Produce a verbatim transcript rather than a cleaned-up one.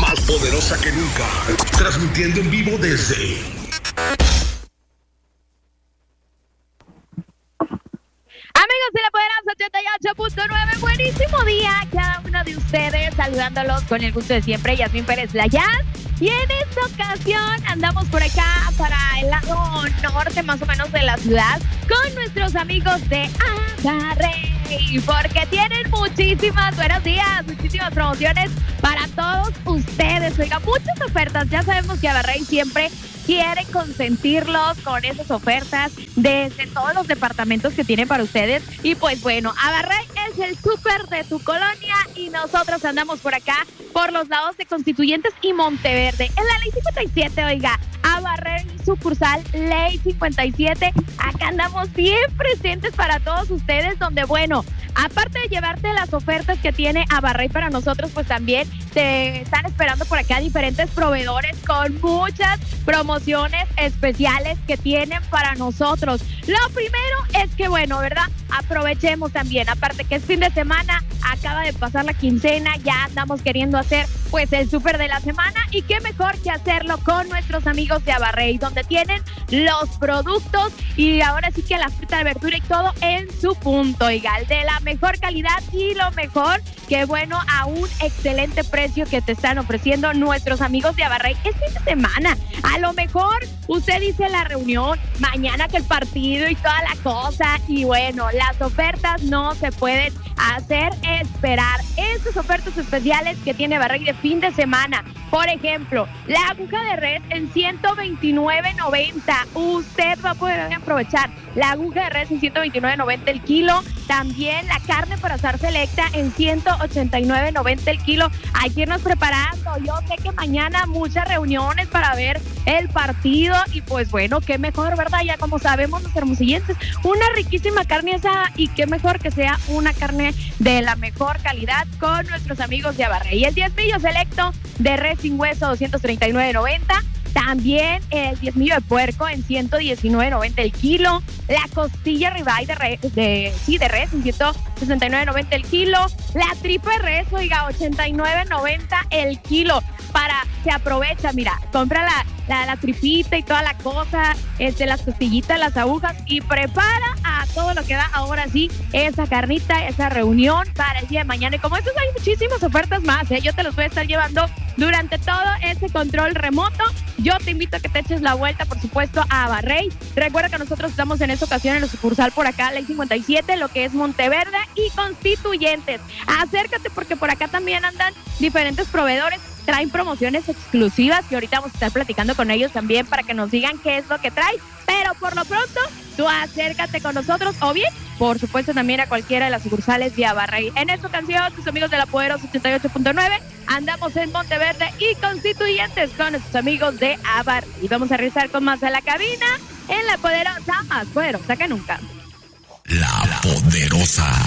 más poderosa que nunca, transmitiendo en vivo desde... Amigos de La Poderosa ochenta y ocho punto nueve, buenísimo día a cada uno de ustedes, saludándolos con el gusto de siempre, Yasmín Pérez Layán. Y en esta ocasión andamos por acá para el lado norte más o menos de la ciudad con nuestros amigos de Abarrey, porque tienen muchísimas, buenos días, muchísimas promociones para todos ustedes. Oiga, muchas ofertas, ya sabemos que Abarrey siempre quiere consentirlos con esas ofertas desde todos los departamentos que tienen para ustedes. Y pues bueno, Abarrey es el súper de tu colonia y nosotros andamos por acá por los lados de Constituyentes y Monteverde. En la Ley cincuenta y siete, oiga, Abarrey sucursal Ley cincuenta y siete. Acá andamos bien presentes para todos ustedes, donde bueno, aparte de llevarte las ofertas que tiene Abarrey para nosotros, pues también te están esperando por acá diferentes proveedores con muchas promociones especiales que tienen para nosotros. Lo primero es que bueno, ¿verdad? Aprovechemos también, aparte que es fin de semana, acaba de pasar la quincena, ya andamos queriendo hacer pues el súper de la semana y qué mejor que hacerlo con nuestros amigos de Abarrey, donde tienen los productos y ahora sí que la fruta, la verdura y todo en su punto, oiga, de la mejor calidad y lo mejor, que bueno, a un excelente precio que te están ofreciendo nuestros amigos de Abarrey. Es fin de semana, a lo mejor usted dice la reunión, mañana que el partido y toda la cosa, y bueno, las ofertas no se pueden hacer esperar. Estas ofertas especiales que tiene Abarrey de fin de semana, por ejemplo, la aguja de res en ciento veintinueve noventa, usted va a poder aprovechar la aguja de res en ciento veintinueve noventa el kilo. También la carne para asar selecta en ciento ochenta y nueve noventa el kilo. Hay que irnos preparando. Yo sé que mañana muchas reuniones para ver el partido y pues bueno, qué mejor, ¿verdad? Ya como sabemos los hermosillenses, una riquísima carne asada y qué mejor que sea una carne de la mejor calidad con nuestros amigos de Abarrey. Y el diezmillo selecto de res sin hueso doscientos treinta y nueve noventa. También el diezmillo de puerco en ciento diecinueve noventa el kilo. La costilla ribeye de res, de, sí, de res en ciento sesenta y nueve noventa el kilo. La tripa de res, oiga, ochenta y nueve noventa el kilo. Para, se aprovecha, mira, compra la, la, la tripita y toda la cosa, este, las costillitas, las agujas y prepara a todo lo que da ahora sí esa carnita, esa reunión para el día de mañana. Y como estos hay muchísimas ofertas más, ¿eh? Yo te los voy a estar llevando durante todo ese control remoto. Yo te invito a que te eches la vuelta, por supuesto, a Abarrey. Recuerda que nosotros estamos en esta ocasión en la sucursal por acá, Ley cincuenta y siete, lo que es Monteverde y Constituyentes. Acércate porque por acá también andan diferentes proveedores. Traen promociones exclusivas que ahorita vamos a estar platicando con ellos también para que nos digan qué es lo que trae. Pero por lo pronto, tú acércate con nosotros o bien, por supuesto, también a cualquiera de las sucursales de Abarrey. En esta ocasión, tus amigos de La Poderosa ochenta y ocho punto nueve, andamos en Monteverde y Constituyentes con nuestros amigos de Abarrey. Y vamos a regresar con más a la cabina en La Poderosa, más poderosa que nunca. La Poderosa.